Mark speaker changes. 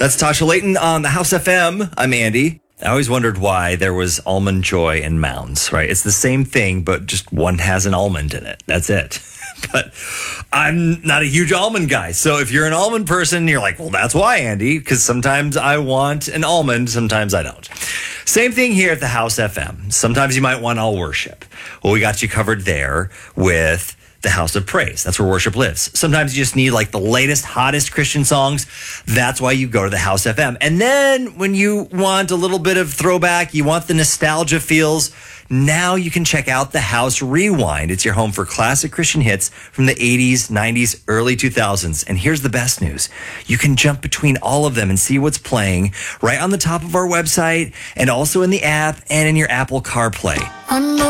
Speaker 1: That's Tasha Layton on the House FM. I'm Andy. I always wondered why there was Almond Joy and Mounds, right? It's the same thing, but just one has an almond in it. That's it. But I'm not a huge almond guy. So if you're an almond person, you're like, well, that's why, Andy, because sometimes I want an almond, sometimes I don't. Same thing here at the House FM. Sometimes you might want all worship. Well, we got you covered there with the House of Praise. That's where worship lives. Sometimes you just need like the latest, hottest Christian songs. That's why you go to the House FM. And then when you want a little bit of throwback, you want the nostalgia feels, now you can check out the House Rewind. It's your home for classic Christian hits from the 80s, 90s, early 2000s. And here's the best news. You can jump between all of them and see what's playing right on the top of our website and also in the app and in your Apple CarPlay.